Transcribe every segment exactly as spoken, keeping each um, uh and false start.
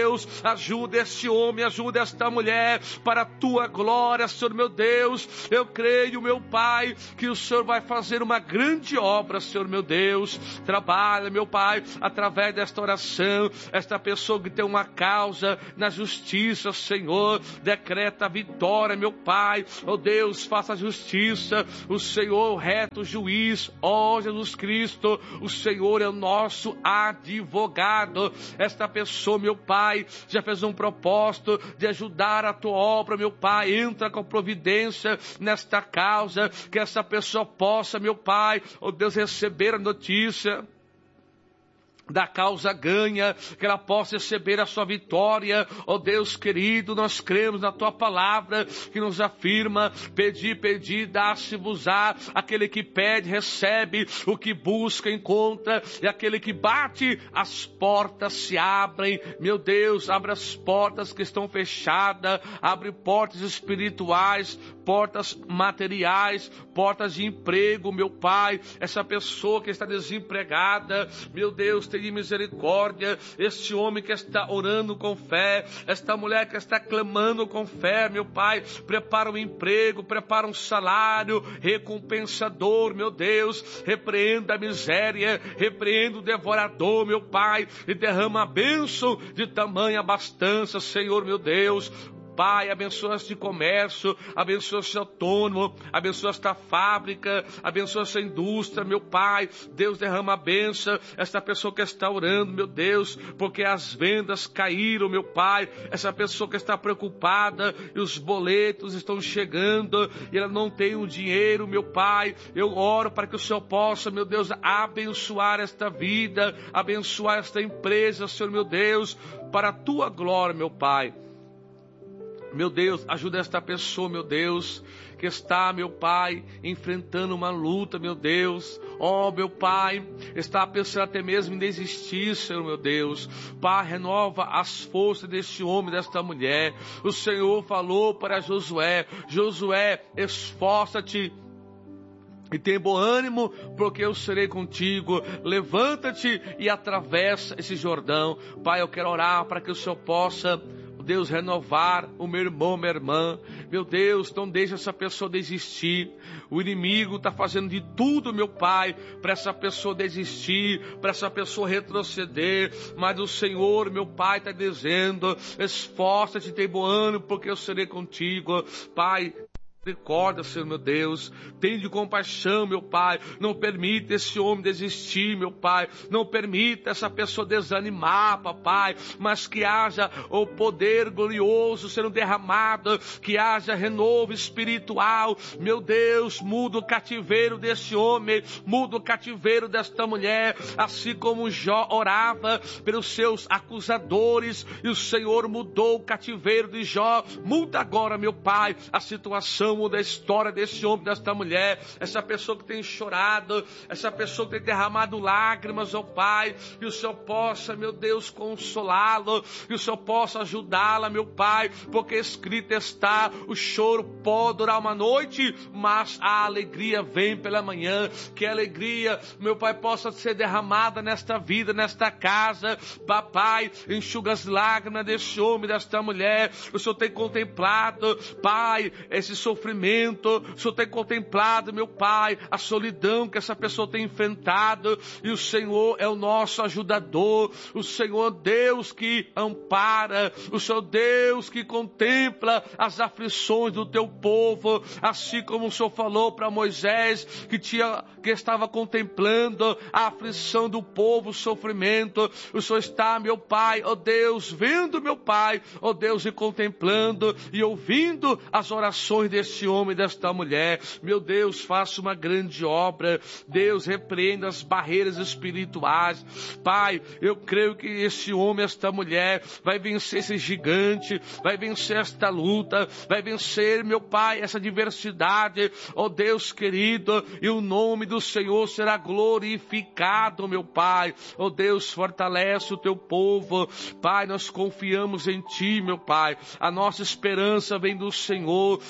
Deus, ajuda este homem, ajuda esta mulher, para a tua glória, Senhor meu Deus. Eu creio, meu Pai, que o Senhor vai fazer uma grande obra, Senhor meu Deus. Trabalha, meu Pai, através desta oração, esta pessoa que tem uma causa na justiça, Senhor, decreta a vitória, meu Pai. Oh Deus, faça a justiça, o Senhor, o reto juiz, ó Jesus Cristo, o Senhor é o nosso advogado. Esta pessoa, meu Pai, já fez um propósito de ajudar a tua obra, meu Pai. Entra com providência nesta causa, que essa pessoa possa, meu Pai, oh Deus, receber a notícia da causa ganha, que ela possa receber a sua vitória. Ó Deus querido, nós cremos na tua palavra, que nos afirma: pedi, pedi, dá-se-vos-á. Aquele que pede, recebe; o que busca, encontra; e aquele que bate, as portas se abrem. Meu Deus, abre as portas que estão fechadas, abre portas espirituais, portas materiais, portas de emprego, meu Pai. Essa pessoa que está desempregada, meu Deus, tem misericórdia. Este homem que está orando com fé, esta mulher que está clamando com fé, meu Pai, prepara um emprego, prepara um salário recompensador, meu Deus. Repreenda a miséria, repreenda o devorador, meu Pai, e derrama a bênção de tamanha abastança, Senhor, meu Deus. Pai, abençoa este comércio, abençoa este autônomo, abençoa esta fábrica, abençoa esta indústria, meu Pai. Deus, derrama a bênção, esta pessoa que está orando, meu Deus, porque as vendas caíram, meu Pai. Essa pessoa que está preocupada e os boletos estão chegando e ela não tem o dinheiro, meu Pai. Eu oro para que o Senhor possa, meu Deus, abençoar esta vida, abençoar esta empresa, Senhor, meu Deus, para a tua glória, meu Pai. Meu Deus, ajuda esta pessoa, meu Deus, que está, meu Pai, enfrentando uma luta, meu Deus. Oh, meu Pai, está pensando até mesmo em desistir, Senhor, meu Deus. Pai, renova as forças deste homem, desta mulher. O Senhor falou para Josué: Josué, esforça-te e tem bom ânimo, porque eu serei contigo. Levanta-te e atravessa esse Jordão. Pai, eu quero orar para que o Senhor possa, Deus, renovar o meu irmão, minha irmã. Meu Deus, não deixe essa pessoa desistir. O inimigo está fazendo de tudo, meu Pai, para essa pessoa desistir, para essa pessoa retroceder. Mas o Senhor, meu Pai, está dizendo: esforça-te, tem bom ânimo, porque eu serei contigo. Pai, misericórdia, Senhor, meu Deus. Tenha compaixão, meu Pai. Não permita esse homem desistir, meu Pai. Não permita essa pessoa desanimar, papai. Mas que haja o poder glorioso sendo derramado. Que haja renovo espiritual. Meu Deus, muda o cativeiro desse homem. Muda o cativeiro desta mulher. Assim como Jó orava pelos seus acusadores, e o Senhor mudou o cativeiro de Jó. Muda agora, meu Pai, a situação, muda a história desse homem, desta mulher, essa pessoa que tem chorado, essa pessoa que tem derramado lágrimas, ó Pai, que o Senhor possa, meu Deus, consolá-lo, que o Senhor possa ajudá-la, meu Pai, porque escrito está: o choro pode durar uma noite, mas a alegria vem pela manhã. Que a alegria, meu Pai, possa ser derramada nesta vida, nesta casa. Papai, enxuga as lágrimas desse homem, desta mulher. O Senhor tem contemplado, Pai, esse sofrimento. O Senhor tem contemplado, meu Pai, a solidão que essa pessoa tem enfrentado, e o Senhor é o nosso ajudador. O Senhor, Deus que ampara, o Senhor, Deus que contempla as aflições do teu povo, assim como o Senhor falou para Moisés, que tinha, que estava contemplando a aflição do povo, o sofrimento. O Senhor está, meu Pai, ó Deus, vendo, meu Pai, ó Deus, e contemplando e ouvindo as orações desse homem, desta mulher. Meu Deus, faça uma grande obra. Deus, repreenda as barreiras espirituais. Pai, eu creio que esse homem, esta mulher, vai vencer esse gigante, vai vencer esta luta, vai vencer, meu Pai, essa diversidade. Ó Deus querido, e o nome do Senhor será glorificado, meu Pai. Ó Deus, fortalece o teu povo. Pai, nós confiamos em Ti, meu Pai. A nossa esperança vem do Senhor. O Senhor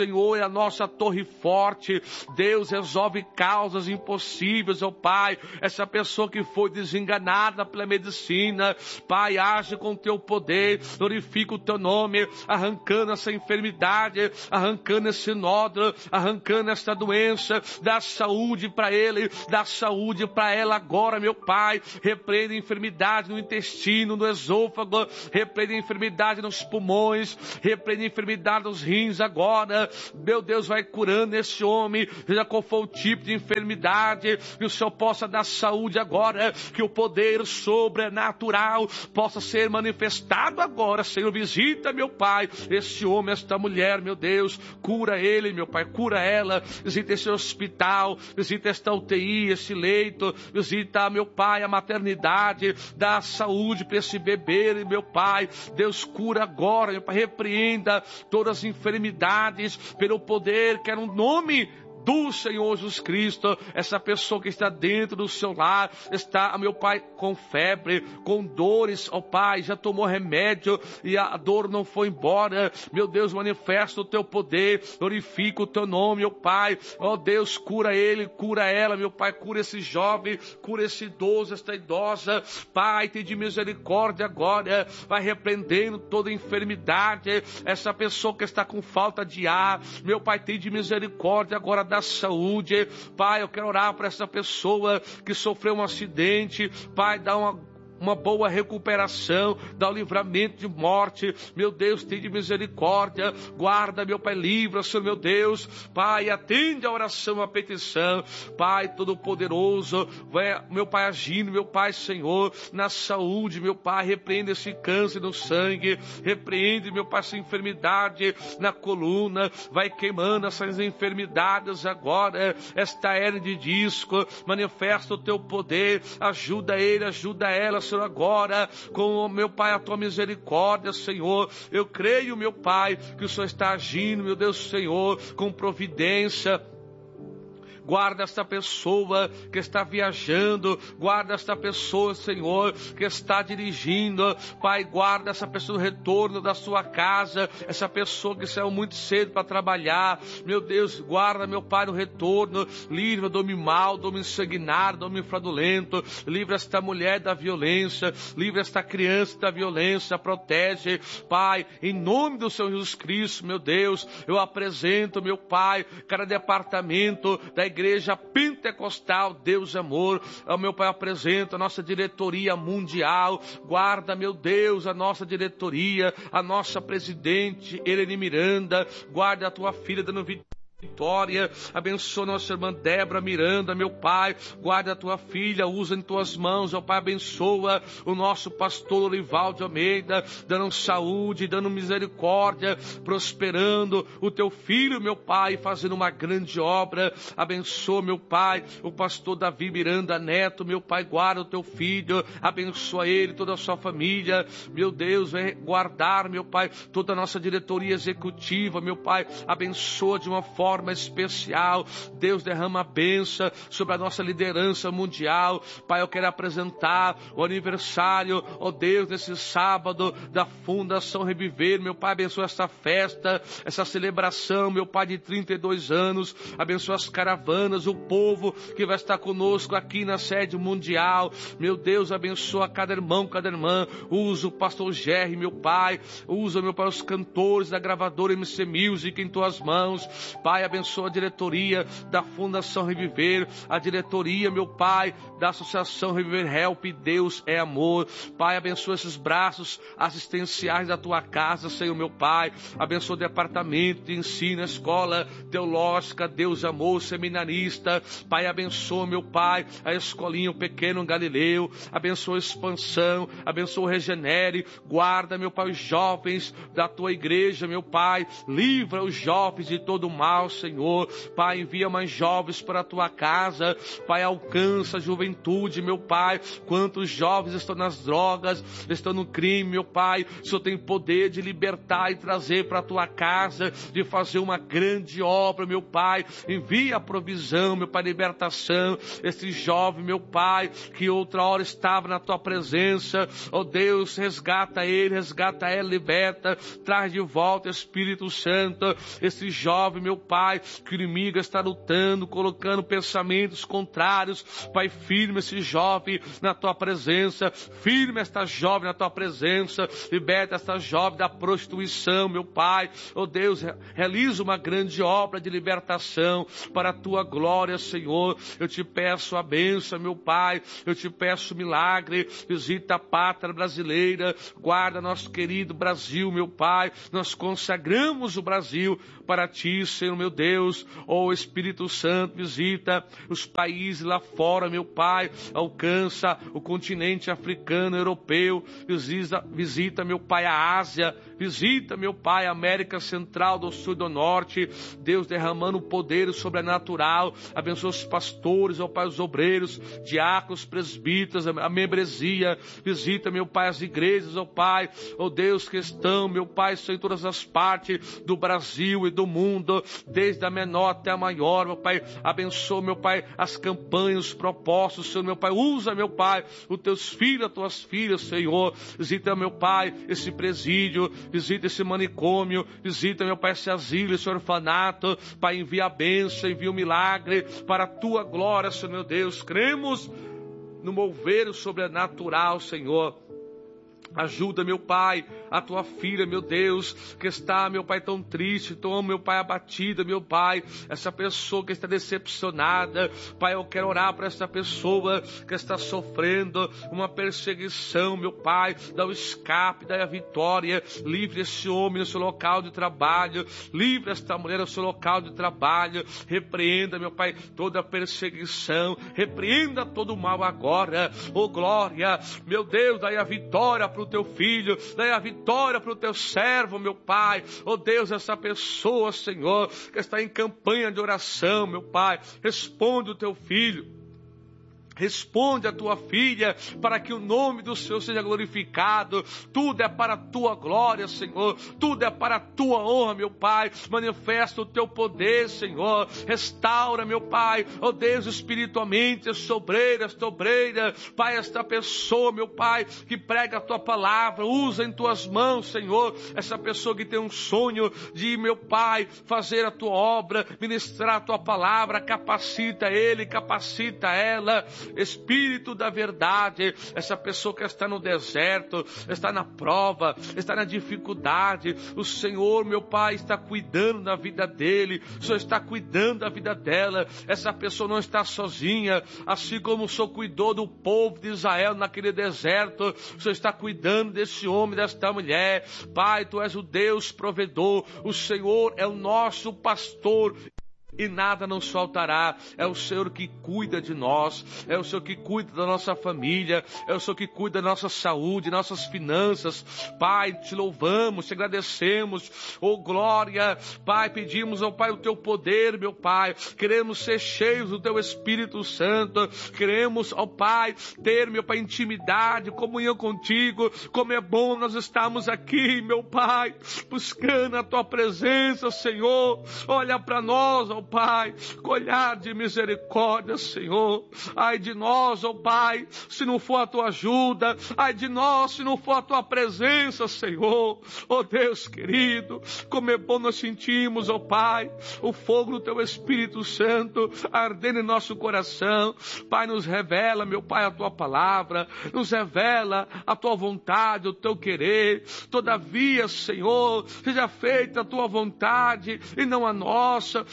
Senhor é a nossa torre forte. Deus, resolve causas impossíveis, ó Pai. Essa pessoa que foi desenganada pela medicina, Pai, age com o teu poder, glorifica o teu nome, arrancando essa enfermidade, arrancando esse nódulo, arrancando essa doença, dá saúde para ele, dá saúde para ela agora, meu Pai. Repreenda a enfermidade no intestino, no esôfago, repreenda a enfermidade nos pulmões, repreenda a enfermidade nos rins agora. Meu Deus, vai curando esse homem, seja qual for o tipo de enfermidade, que o Senhor possa dar saúde agora, que o poder sobrenatural possa ser manifestado agora. Senhor, visita, meu Pai, esse homem, esta mulher, meu Deus, cura ele, meu Pai, cura ela, visita esse hospital, visita esta U T I, esse leito, visita, meu Pai, a maternidade, dá saúde para esse bebê, meu Pai. Deus, cura agora, meu Pai, repreenda todas as enfermidades pelo poder que era um nome do Senhor Jesus Cristo. Essa pessoa que está dentro do seu lar, está, meu Pai, com febre, com dores, ó Pai, já tomou remédio e a dor não foi embora. Meu Deus, manifesta o teu poder, glorifica o teu nome, ó Pai. Ó Deus, cura ele, cura ela, meu Pai, cura esse jovem, cura esse idoso, esta idosa. Pai, tem de misericórdia agora, vai repreendendo toda enfermidade. Essa pessoa que está com falta de ar, meu Pai, tem de misericórdia agora da saúde. Pai, eu quero orar para essa pessoa que sofreu um acidente. Pai, dá uma uma boa recuperação, dá o livramento de morte. Meu Deus, tem de misericórdia, guarda, meu Pai, livra, Senhor, meu Deus. Pai, atende a oração, a petição. Pai, Todo-Poderoso, vai, meu Pai, agindo, meu Pai, Senhor, na saúde, meu Pai, repreende esse câncer no sangue, repreende, meu Pai, essa enfermidade na coluna, vai queimando essas enfermidades agora, esta hernia de disco, manifesta o teu poder, ajuda ele, ajuda ela, Senhor, agora, com, meu Pai, a tua misericórdia, Senhor. Eu creio, meu Pai, que o Senhor está agindo, meu Deus, Senhor, com providência. Guarda esta pessoa que está viajando, guarda esta pessoa, Senhor, que está dirigindo. Pai, guarda essa pessoa no retorno da sua casa, essa pessoa que saiu muito cedo para trabalhar. Meu Deus, guarda, meu Pai, no retorno. Livra do homem mau, do homem sanguinário, do homem fraudulento. Livra esta mulher da violência, livra esta criança da violência, protege. Pai, em nome do Senhor Jesus Cristo, meu Deus, eu apresento, meu Pai, cada departamento da igreja Igreja Pentecostal, Deus Amor, o meu Pai, apresenta a nossa diretoria mundial. Guarda, meu Deus, a nossa diretoria, a nossa presidente Helene Miranda. Guarda a tua filha dando vitória, abençoa nossa irmã Débora Miranda, meu Pai, guarda a tua filha, usa em tuas mãos, ó Pai, abençoa o nosso pastor Olivaldo Almeida, dando saúde, dando misericórdia, prosperando o teu filho, meu Pai, fazendo uma grande obra. Abençoa, meu Pai, o pastor Davi Miranda Neto, meu Pai, guarda o teu filho, abençoa ele, toda a sua família, meu Deus, vai guardar, meu Pai, toda a nossa diretoria executiva, meu Pai, abençoa de uma forma forma especial. Deus, derrama a bênção sobre a nossa liderança mundial. Pai, eu quero apresentar o aniversário, ó Deus, nesse sábado da Fundação Reviver. Meu Pai, abençoa esta festa, essa celebração, meu Pai, de trinta e dois anos. Abençoa as caravanas, o povo que vai estar conosco aqui na sede mundial. Meu Deus, abençoa cada irmão, cada irmã. Usa o pastor Gerry, meu Pai. Usa, meu Pai, os cantores da gravadora M C Music em tuas mãos. Pai, abençoa a diretoria da Fundação Reviver, a diretoria, meu Pai, da Associação Reviver Help. Deus é amor. Pai, abençoa esses braços assistenciais da tua casa, Senhor, meu Pai. Abençoa o departamento de ensino, escola teológica, Deus amor, seminarista. Pai, abençoa, meu Pai, a escolinha, o pequeno Galileu. Abençoa a expansão, abençoa o Regenere. Guarda, meu Pai, os jovens da tua igreja, meu Pai. Livra os jovens de todo o mal. natural, Senhor. Pai, envia mais jovens para a tua casa. Pai, alcança a juventude, meu Pai. Quantos jovens estão nas drogas, estão no crime, meu Pai. O Senhor tem poder de libertar e trazer para a tua casa, de fazer uma grande obra, meu Pai. Envia a provisão, meu Pai, libertação. Esse jovem, meu Pai, que outra hora estava na tua presença, ó Deus, resgata ele, resgata ela, liberta, traz de volta, Espírito Santo, esse jovem, meu Pai, que o inimigo está lutando, colocando pensamentos contrários. Pai, firme esse jovem na tua presença, firme esta jovem na tua presença, liberta esta jovem da prostituição, meu Pai. Ó Deus, realiza uma grande obra de libertação para a tua glória, Senhor. Eu te peço a bênção, meu Pai, eu te peço milagre, visita a pátria brasileira, guarda nosso querido Brasil, meu Pai. Nós consagramos o Brasil para ti, Senhor, meu Deus. Ó Espírito Santo, visita os países lá fora, meu Pai, alcança o continente africano, europeu, visita, visita, meu Pai, a Ásia, visita, meu Pai, a América Central, do Sul e do Norte. Deus, derramando o poder sobrenatural, abençoa os pastores, ó Pai, os obreiros, diáconos, presbíteros, a membresia, visita, meu Pai, as igrejas, ó Pai, ó Deus, que estão, meu Pai, em todas as partes do Brasil e do mundo, desde a menor até a maior, meu Pai. Abençoa, meu Pai, as campanhas, os propósitos, Senhor, meu Pai. Usa, meu Pai, os teus filhos, as tuas filhas, Senhor. Visita, meu Pai, esse presídio, visita esse manicômio, visita, meu Pai, esse asilo, esse orfanato. Pai, envia a bênção, envia o milagre para a tua glória, Senhor, meu Deus. Cremos no mover sobrenatural, Senhor. Ajuda, meu Pai, a tua filha, meu Deus, que está, meu Pai, tão triste, tão, meu Pai, abatida, meu Pai, essa pessoa que está decepcionada. Pai, eu quero orar para essa pessoa que está sofrendo uma perseguição, meu Pai. Dá o escape, dá a vitória. Livre esse homem no seu local de trabalho, livre esta mulher no seu local de trabalho. Repreenda, meu Pai, toda a perseguição, repreenda todo o mal agora. Oh glória, meu Deus, dá a vitória para o teu filho, dai a vitória para o teu servo, meu Pai. Oh Deus, essa pessoa, Senhor, que está em campanha de oração, meu Pai, responde o teu filho. Responde a tua filha, para que o nome do Senhor seja glorificado. Tudo é para a tua glória, Senhor. Tudo é para a tua honra, meu Pai. Manifesta o teu poder, Senhor. Restaura, meu Pai, ó Deus, espiritualmente, esta obreira, esta obreira, Pai, esta pessoa, meu Pai, que prega a tua palavra. Usa em tuas mãos, Senhor, essa pessoa que tem um sonho de, meu Pai, fazer a tua obra, ministrar a tua palavra. Capacita ele, capacita ela. Espírito da verdade, essa pessoa que está no deserto, está na prova, está na dificuldade, o Senhor, meu Pai, está cuidando da vida dele, o Senhor está cuidando da vida dela. Essa pessoa não está sozinha, assim como o Senhor cuidou do povo de Israel naquele deserto, o Senhor está cuidando desse homem, desta mulher. Pai, tu és o Deus provedor, o Senhor é o nosso pastor e nada nos faltará. É o Senhor que cuida de nós, é o Senhor que cuida da nossa família, é o Senhor que cuida da nossa saúde, nossas finanças. Pai, te louvamos, te agradecemos, oh glória. Pai, pedimos ao Pai o teu poder, meu Pai, queremos ser cheios do teu Espírito Santo, queremos, ó Pai, ter, meu Pai, intimidade, comunhão contigo. Como é bom nós estarmos aqui, meu Pai, buscando a tua presença, Senhor. Olha para nós, ó Pai, com olhar de misericórdia, Senhor. Ai de nós, ó Pai, se não for a tua ajuda. Ai de nós, se não for a tua presença, Senhor. Ó Deus querido, como é bom nós sentimos, ó Pai, o fogo do teu Espírito Santo ardendo em nosso coração. Pai, nos revela, meu Pai, a tua palavra, nos revela a tua vontade, o teu querer. Todavia, Senhor, seja feita a tua vontade e não a nossa. Muitas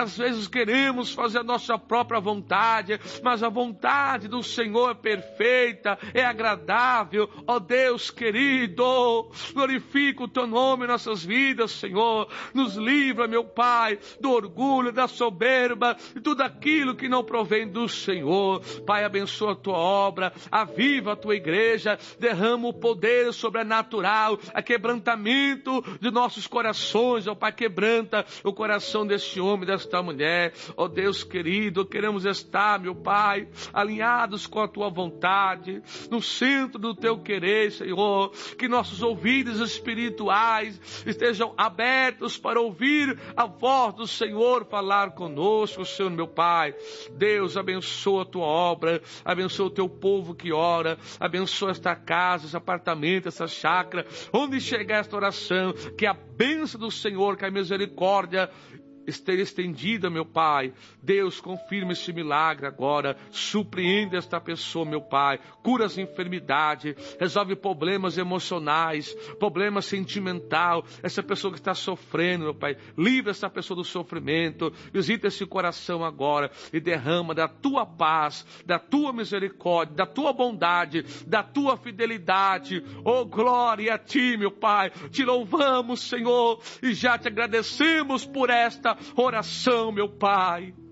às vezes queremos fazer a nossa própria vontade, mas a vontade do Senhor é perfeita, é agradável. Ó Deus querido, glorifica o Teu nome em nossas vidas, Senhor. Nos livra, meu Pai, do orgulho, da soberba, e tudo aquilo que não provém do Senhor. Pai, abençoa a Tua obra, aviva a Tua igreja, derrama o poder sobrenatural, a quebrantamento de nossos corações, ó Pai, quebranta o coração desse homem, desta mulher. Ó Deus querido, queremos estar, meu Pai, alinhados com a Tua vontade, no centro do Teu querer, Senhor, que nossos ouvidos espirituais estejam abertos para ouvir a voz do Senhor falar conosco, Senhor, meu Pai. Deus, abençoa a Tua obra, abençoa o Teu povo que ora, abençoa esta casa, esse apartamento, essa chácara, onde chegar esta oração, que a bênção do Senhor, que a misericórdia esteja estendida, meu Pai. Deus, confirma esse milagre agora, surpreende esta pessoa, meu Pai, cura as enfermidades, resolve problemas emocionais, problemas sentimental, essa pessoa que está sofrendo, meu Pai, livra essa pessoa do sofrimento, visita esse coração agora e derrama da Tua paz, da Tua misericórdia, da Tua bondade, da Tua fidelidade. Oh, glória a Ti, meu Pai, Te louvamos, Senhor, e já Te agradecemos por esta oração, meu Pai.